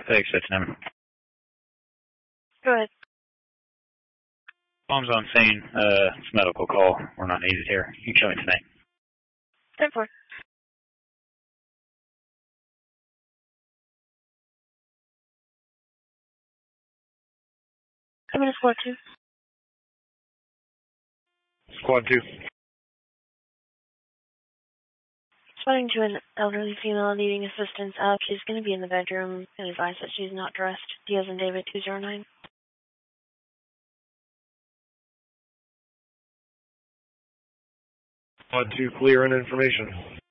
Thanks, that's him. Go ahead. Mom's on scene. It's a medical call. We're not needed here. You can show me tonight. 10-4. I'm in a squad 2. Squad 2. Responding to an elderly female needing assistance. She's going to be in the bedroom and advise that she's not dressed. Diaz and David 209. Squad 2, clear and information.